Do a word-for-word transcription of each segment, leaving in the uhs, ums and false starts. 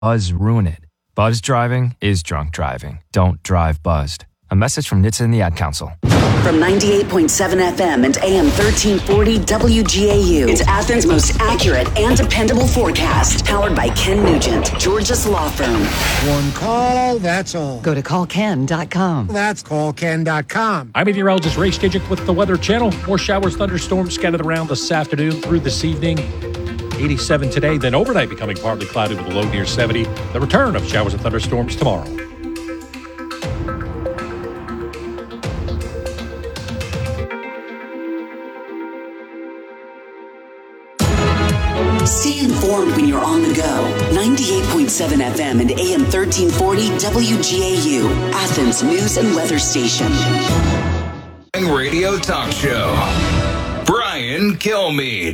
buzz ruin it. Buzz driving is drunk driving. Don't drive buzzed. A message from N H T S A and the Ad Council. From ninety-eight point seven F M and A M thirteen forty W G A U, it's Athens' most accurate and dependable forecast. Powered by Ken Nugent, Georgia's law firm. One call, that's all. Go to call ken dot com. That's call ken dot com. I'm meteorologist Ray Stidgick with the Weather Channel. More showers, thunderstorms scattered around this afternoon through this evening. eighty-seven today, then overnight becoming partly cloudy with a low near seventy. The return of showers and thunderstorms tomorrow. Stay informed when you're on the go. ninety-eight point seven F M and A M thirteen forty W G A U, Athens News and Weather Station. Radio talk show. Brian Kilmeade.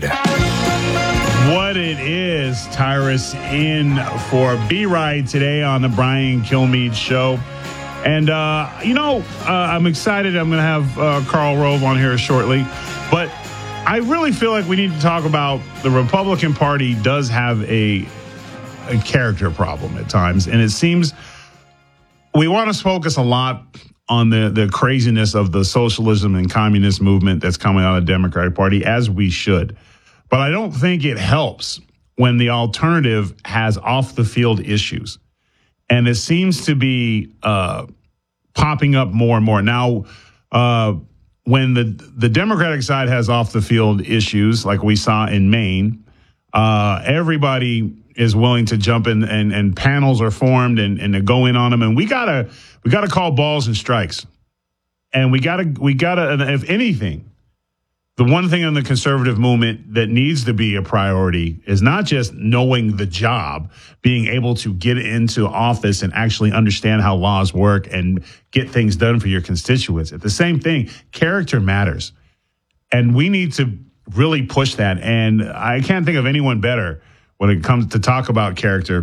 What it is, Tyrus, in for B-Ride today on the Brian Kilmeade Show. And, uh, you know, uh, I'm excited. I'm going to have uh, Karl Rove on here shortly. But I really feel like we need to talk about the Republican Party does have a, a character problem at times. And it seems we want to focus a lot on the, the craziness of the socialism and communist movement that's coming out of the Democratic Party, as we should. But I don't think it helps when the alternative has off-the-field issues. And it seems to be uh, popping up more and more. Now, uh, when the, the Democratic side has off-the-field issues, like we saw in Maine, uh, everybody is willing to jump in, and, and panels are formed and, and to go in on them. And we gotta we gotta call balls and strikes. And we gotta we gotta, if anything, the one thing in the conservative movement that needs to be a priority is not just knowing the job, being able to get into office and actually understand how laws work and get things done for your constituents. At the same thing, character matters. And we need to really push that. And I can't think of anyone better when it comes to talk about character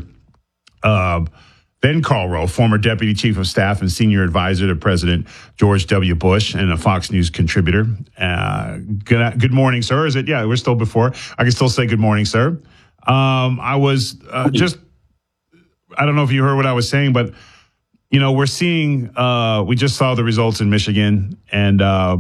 uh, than Karl Rove, former Deputy Chief of Staff and Senior Advisor to President George W. Bush and a Fox News contributor. Uh, good, good morning, sir. Is it? Yeah, we're still before. I can still say good morning, sir. Um, I was uh, just, I don't know if you heard what I was saying, but, you know, we're seeing, uh, we just saw the results in Michigan, and uh,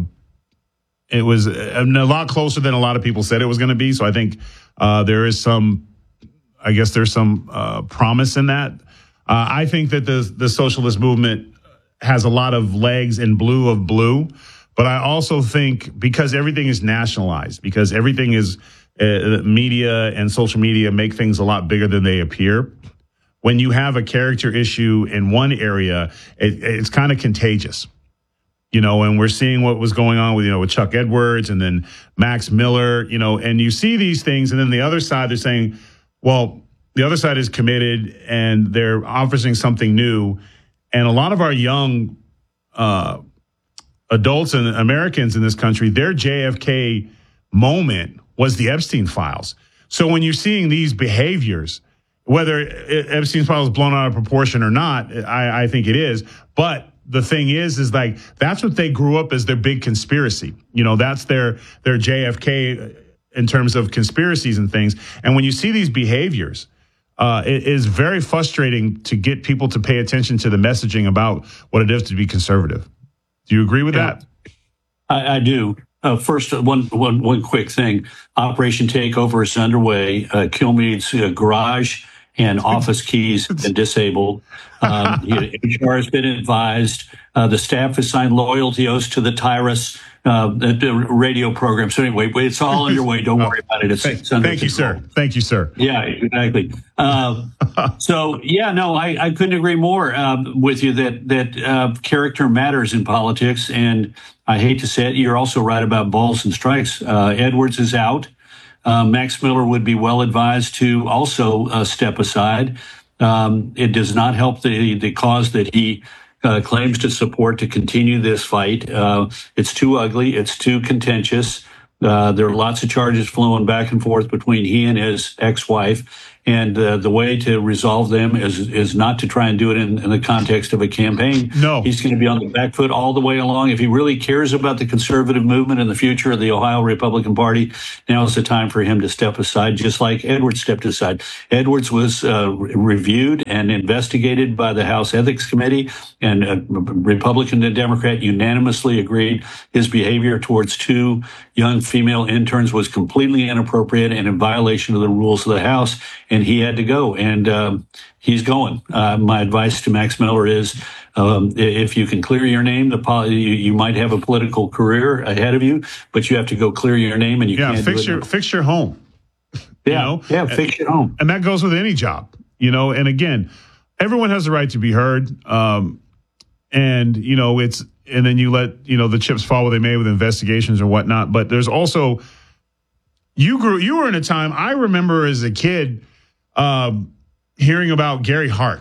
it was a, a lot closer than a lot of people said it was going to be. So I think uh, there is some, I guess there's some uh, promise in that. Uh, I think that the the socialist movement has a lot of legs in blue of blue, but I also think because everything is nationalized, because everything is uh, media and social media make things a lot bigger than they appear. When you have a character issue in one area, it, it's kind of contagious, you know. And we're seeing what was going on with you know with Chuck Edwards and then Max Miller, you know. And you see these things, and then the other side they're saying, well, the other side is committed and they're offering something new. And a lot of our young uh, adults and Americans in this country, their J F K moment was the Epstein files. So when you're seeing these behaviors, whether Epstein's files is blown out of proportion or not, I, I think it is. But the thing is, is like, that's what they grew up as their big conspiracy. You know, that's their, their J F K in terms of conspiracies and things. And when you see these behaviors, Uh, it is very frustrating to get people to pay attention to the messaging about what it is to be conservative. Do you agree with yeah, that? I, I do. Uh, first, one, one, one quick thing. Operation Takeover is underway. Uh, Kilmeade's uh, garage and office keys have been disabled. Um, H R has been advised. Uh, the staff has signed loyalty oaths to the Tyrus uh, the radio program. So anyway, it's all underway. Don't worry about it. It's, thank, it's under thank you, control. sir. Thank you, sir. Yeah, exactly. Uh, so, yeah, no, I, I couldn't agree more uh, with you that that uh, character matters in politics. And I hate to say it, you're also right about balls and strikes. Uh, Edwards is out. Uh, Max Miller would be well advised to also uh, step aside. Um, it does not help the, the cause that he uh, claims to support to continue this fight. Uh, it's too ugly. It's too contentious. Uh, there are lots of charges flowing back and forth between he and his ex-wife. And uh, the way to resolve them is is not to try and do it in, in the context of a campaign. No. He's going to be on the back foot all the way along. If he really cares about the conservative movement and the future of the Ohio Republican Party, now is the time for him to step aside, just like Edwards stepped aside. Edwards was uh, re- reviewed and investigated by the House Ethics Committee, and uh, Republican and Democrat unanimously agreed his behavior towards two young female interns was completely inappropriate and in violation of the rules of the House, and he had to go, and um, he's going. Uh, my advice to Max Miller is, um, if you can clear your name, the pol- you, you might have a political career ahead of you, but you have to go clear your name, and you yeah, can't fix do it. your fix your home. Yeah, you know? yeah, fix your home, and that goes with any job, you know. And again, everyone has the right to be heard, um, and you know it's. And then you let, you know, the chips fall where they may with investigations or whatnot. But there's also, you grew, you were in a time, I remember as a kid um, hearing about Gary Hart.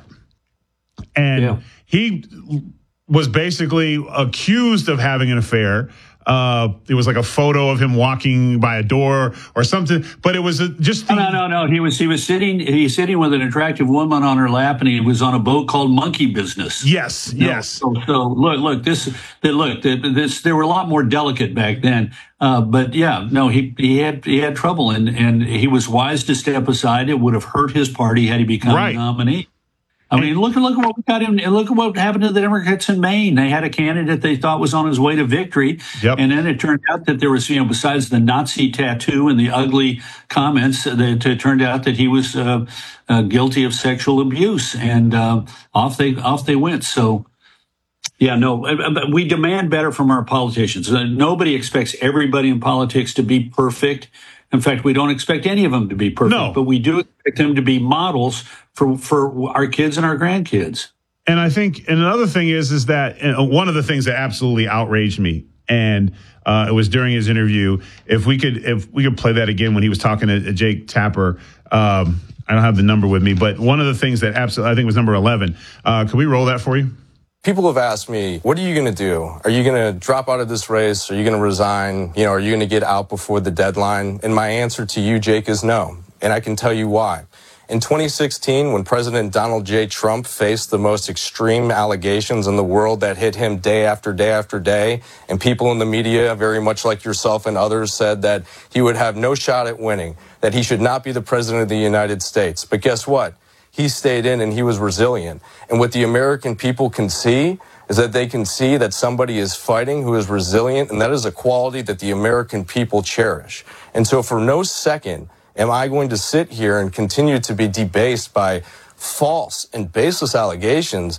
And yeah. he was basically accused of having an affair. Uh, it was like a photo of him walking by a door or something, but it was a, just the, no, no, no. He was he was sitting he's sitting with an attractive woman on her lap, and he was on a boat called Monkey Business. Yes, no, yes. So, so look, look. This, look. This. There were a lot more delicate back then, uh, but yeah, no. He he had he had trouble, and and he was wise to step aside. It would have hurt his party had he become right. a nominee. I mean, look, look at what we got in. Look at what happened to the Democrats in Maine. They had a candidate they thought was on his way to victory, yep. and then it turned out that there was, you know, besides the Nazi tattoo and the ugly comments, that it turned out that he was uh, uh, guilty of sexual abuse, and uh, off they off they went. So, yeah, no, we demand better from our politicians. Nobody expects everybody in politics to be perfect. In fact, we don't expect any of them to be perfect, no. but we do expect them to be models for for our kids and our grandkids. And I think, and another thing is, is that and one of the things that absolutely outraged me, and uh, it was during his interview. If we could, if we could play that again when he was talking to Jake Tapper. Um, I don't have the number with me, but one of the things that absolutely, I think was number eleven. Uh, could we roll that for you? People have asked me, what are you going to do? Are you going to drop out of this race? Are you going to resign? You know, are you going to get out before the deadline? And my answer to you, Jake, is no. And I can tell you why. In twenty sixteen, when President Donald J. Trump faced the most extreme allegations in the world that hit him day after day after day, and people in the media, very much like yourself and others, said that he would have no shot at winning, that he should not be the president of the United States. But guess what? He stayed in and he was resilient. And what the American people can see is that they can see that somebody is fighting who is resilient, and that is a quality that the American people cherish. And so for no second am I going to sit here and continue to be debased by false and baseless allegations.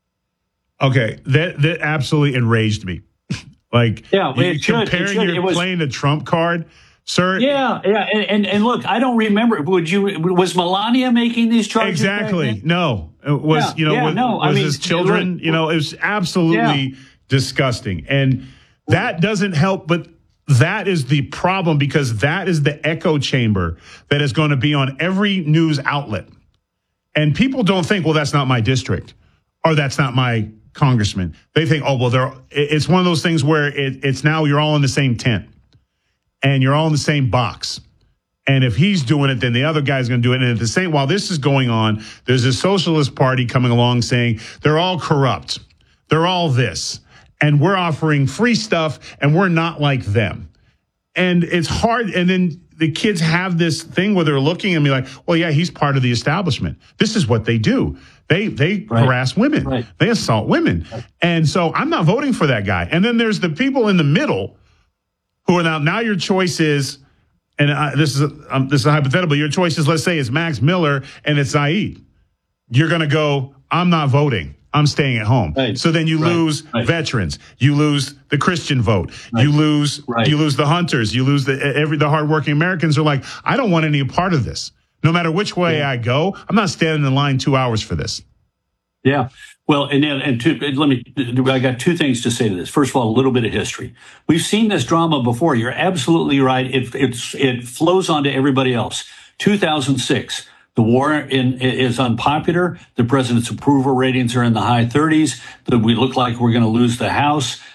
Okay, that that absolutely enraged me. Like, yeah, you, it should, comparing it should. your It was, playing the Trump card, sir. Yeah, yeah, and, and and look, I don't remember. Would you? Was Melania making these charges? Exactly. No, it was yeah, you know yeah, was, no, was I mean, his children. Look, you know, it was absolutely yeah. disgusting, and that doesn't help. But that is the problem, because that is the echo chamber that is going to be on every news outlet, and people don't think, well, that's not my district, or that's not my congressman. They think, oh, well, they're. It's one of those things where it, it's now you're all in the same tent. And you're all in the same box. And if he's doing it, then the other guy's going to do it. And at the same, while this is going on, there's a socialist party coming along saying they're all corrupt. They're all this. And we're offering free stuff, and we're not like them. And it's hard. And then the kids have this thing where they're looking and be like, well, yeah, he's part of the establishment. This is what they do. They they right. harass women. Right. They assault women. Right. And so I'm not voting for that guy. And then there's the people in the middle who are now, now your choice is, and I, this is a, um, this is a hypothetical, your choice is, let's say it's Max Miller and it's Saeed. You're going to go, I'm not voting. I'm staying at home. Right. So then you right. lose right. veterans. You lose the Christian vote. Right. You lose right. you lose the hunters. You lose the every the hardworking Americans are like, I don't want any part of this. No matter which way yeah. I go, I'm not standing in line two hours for this. Yeah. Well, and and two, let me, I got two things to say to this. First of all, a little bit of history. We've seen this drama before. You're absolutely right. It, it's, it flows on to everybody else. two thousand six, the war in, is unpopular. The president's approval ratings are in the high thirties. We look like we're going to lose the House.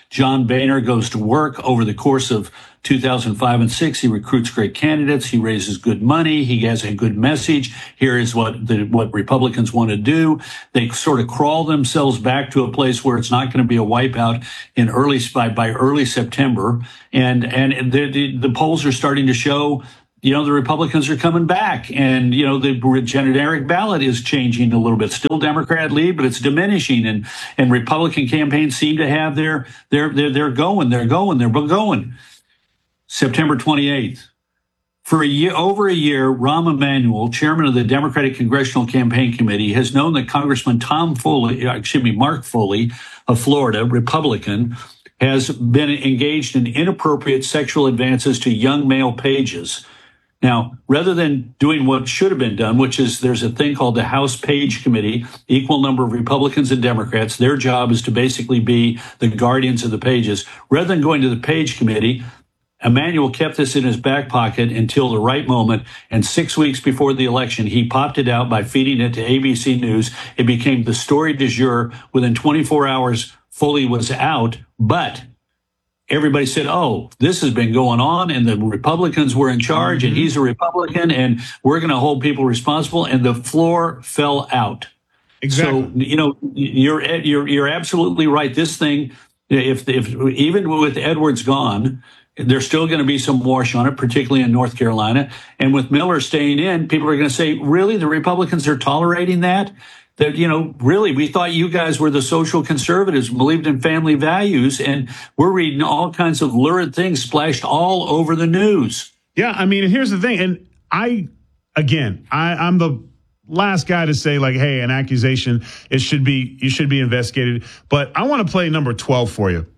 John Boehner goes to work over the course of two thousand five and six. He recruits great candidates. He raises good money. He has a good message. Here is what the, what Republicans want to do. They sort of crawl themselves back to a place where it's not going to be a wipeout in early by, by early September. And, and the, the, the polls are starting to show, you know, the Republicans are coming back, and, you know, the generic ballot is changing a little bit. Still Democrat lead, but it's diminishing, and, and Republican campaigns seem to have their, their, their, they're going, they're going, they're going. September twenty-eighth. For a year, over a year, Rahm Emanuel, chairman of the Democratic Congressional Campaign Committee, has known that Congressman Tom Foley, excuse me, Mark Foley of Florida, Republican, has been engaged in inappropriate sexual advances to young male pages. Now, rather than doing what should have been done, which is there's a thing called the House Page Committee, equal number of Republicans and Democrats. Their job is to basically be the guardians of the pages. Rather than going to the Page Committee, Emanuel kept this in his back pocket until the right moment, and six weeks before the election, he popped it out by feeding it to A B C News. It became the story du jour. Within twenty-four hours, Foley was out, but everybody said, oh, this has been going on, and the Republicans were in charge, mm-hmm. and he's a Republican, and we're going to hold people responsible, and the floor fell out. Exactly. So, you know, you're you're you're absolutely right. This thing, if if even with Edwards gone, there's still going to be some wash on it, particularly in North Carolina. And with Miller staying in, people are going to say, really, the Republicans are tolerating that? That, you know, really, we thought you guys were the social conservatives, believed in family values, and we're reading all kinds of lurid things splashed all over the news. Yeah, I mean, and here's the thing. And I, again, I, I'm the last guy to say, like, hey, an accusation, it should be, you should be investigated. But I want to play number twelve for you.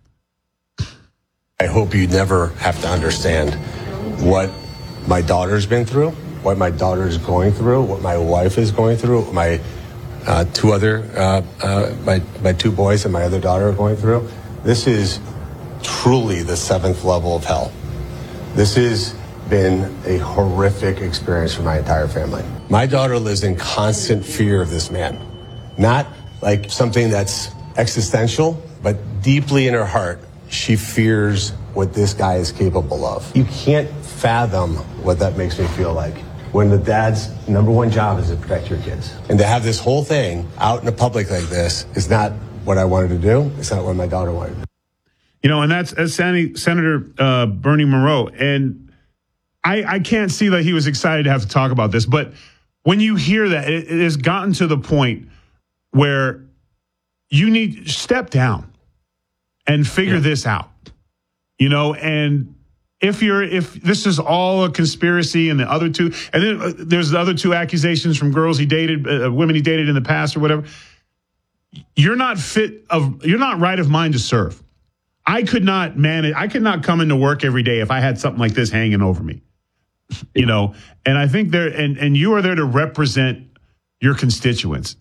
I hope you never have to understand what my daughter's been through, what my daughter's going through, what my wife is going through, what my uh, two other, uh, uh, my, my two boys and my other daughter are going through. This is truly the seventh level of hell. This has been a horrific experience for my entire family. My daughter lives in constant fear of this man. Not like something that's existential, but deeply in her heart, she fears what this guy is capable of. You can't fathom what that makes me feel like when the dad's number one job is to protect your kids. And to have this whole thing out in the public like this is not what I wanted to do. It's not what my daughter wanted to do. You know, and that's, that's Senator uh, Bernie Moreau. And I, I can't see that he was excited to have to talk about this. But when you hear that, it, it has gotten to the point where you need to step down and figure yeah. this out, you know, and if you're, if this is all a conspiracy and the other two, and then uh, there's the other two accusations from girls he dated, uh, women he dated in the past or whatever, you're not fit of, you're not right of mind to serve. I could not manage, I could not come into work every day if I had something like this hanging over me, you know, and I think there, and, and you are there to represent your constituents.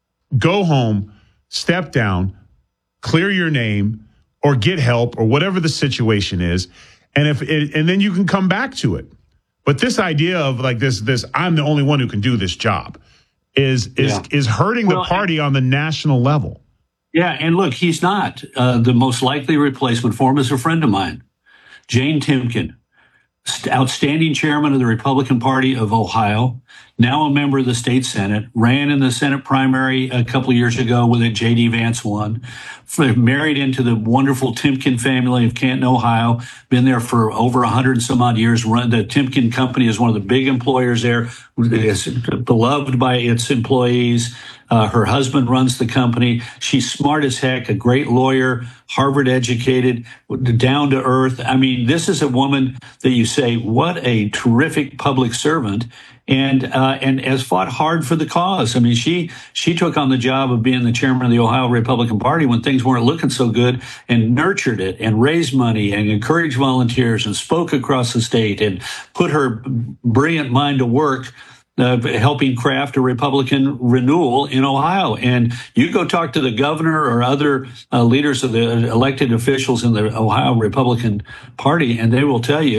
Go home, step down, clear your name, or get help, or whatever the situation is, and if it, and then you can come back to it. But this idea of like this, this I'm the only one who can do this job, is is yeah. is hurting well, the party on the national level. Yeah, and look, he's not. Uh, the most likely replacement for him is a friend of mine, Jane Timken, outstanding chairman of the Republican Party of Ohio, now a member of the state Senate, ran in the Senate primary a couple of years ago with it. J D Vance won. Married into the wonderful Timken family of Canton, Ohio. Been there for over a hundred and some odd years. Run the Timken company is one of the big employers there. Is beloved by its employees. Uh, her husband runs the company. She's smart as heck, a great lawyer, Harvard educated, down to earth. I mean, this is a woman that you say, what a terrific public servant, and uh, and has fought hard for the cause. I mean, she she took on the job of being the chairman of the Ohio Republican Party when things weren't looking so good, and nurtured it and raised money and encouraged volunteers and spoke across the state and put her brilliant mind to work. Uh, helping craft a Republican renewal in Ohio. And you go talk to the governor or other uh, leaders of the elected officials in the Ohio Republican Party, and they will tell you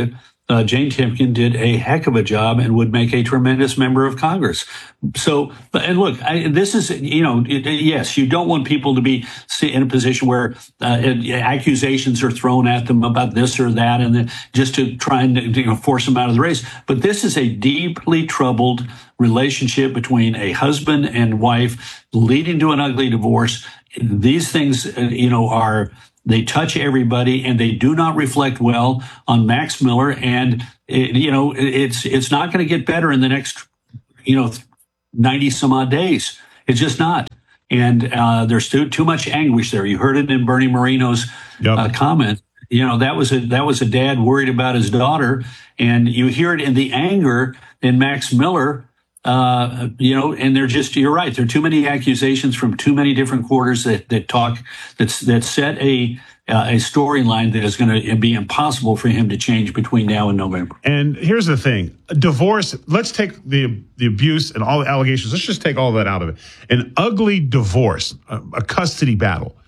uh, Jane Timken did a heck of a job and would make a tremendous member of Congress. So, and look, I, this is, you know, it, yes, you don't want people to be in a position where uh, accusations are thrown at them about this or that, and then just to try and you know, force them out of the race. But this is a deeply troubled relationship between a husband and wife leading to an ugly divorce. These things, uh, you know, are, they touch everybody, and they do not reflect well on Max Miller. And, it, you know, it's, it's not going to get better in the next, you know, ninety some odd days. It's just not. And uh, there's too, too much anguish there. You heard it in Bernie Moreno's yep. uh, comment. You know, that was a, that was a dad worried about his daughter. And you hear it in the anger in Max Miller. Uh, you know, and they're just, you're right. There are too many accusations from too many different quarters that, that talk, that's, that set a, uh, a storyline that is going to be impossible for him to change between now and November. And here's the thing, divorce, let's take the, the abuse and all the allegations. Let's just take all that out of it. An ugly divorce, a, a custody battle.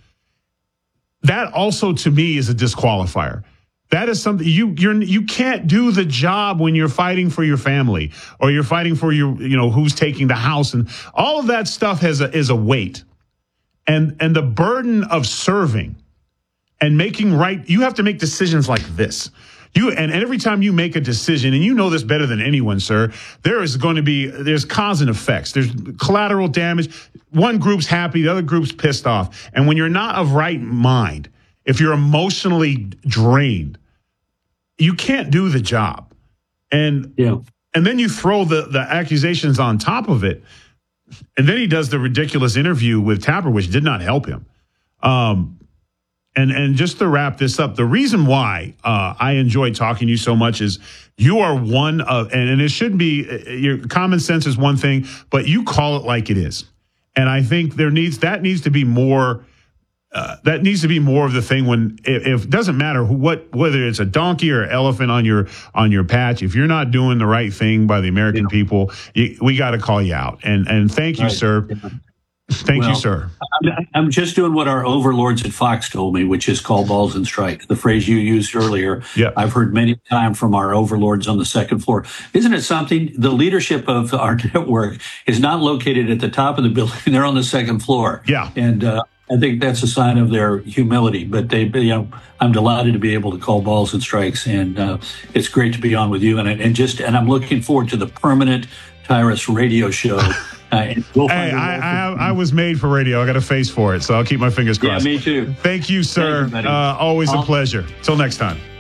That also to me is a disqualifier. That is something you you're you can't do the job when you're fighting for your family or you're fighting for your you know who's taking the house, and all of that stuff has a is a weight, and and the burden of serving and making right. You have to make decisions like this. You and every time you make a decision, and you know this better than anyone, sir, there is going to be there's cause and effects. There's collateral damage. One group's happy, the other group's pissed off, and when you're not of right mind, if you're emotionally drained, you can't do the job. And yeah. and then you throw the, the accusations on top of it. And then he does the ridiculous interview with Tapper, which did not help him. Um, and, and just to wrap this up, the reason why uh, I enjoy talking to you so much is you are one of, and, and it shouldn't be, your common sense is one thing, but you call it like it is. And I think there needs, that needs to be more Uh, that needs to be more of the thing when if, if it doesn't matter who, what whether it's a donkey or elephant on your on your patch, if you're not doing the right thing by the American yeah. people, you, we got to call you out. And and thank you, right. sir. Yeah. Thank well, you, sir. I'm, I'm just doing what our overlords at Fox told me, which is call balls and strike. The phrase you used earlier, yeah. I've heard many times from our overlords on the second floor. Isn't it something? The leadership of our network is not located at the top of the building; they're on the second floor. Yeah, and. Uh, I think that's a sign of their humility, but they, you know, I'm delighted to be able to call balls and strikes, and uh, it's great to be on with you. And and just and I'm looking forward to the permanent Tyrus radio show. Uh, and we'll hey, I I, I was made for radio. I got a face for it, so I'll keep my fingers crossed. Yeah, me too. Thank you, sir. Thank you, uh, always I'll- a pleasure. Till next time.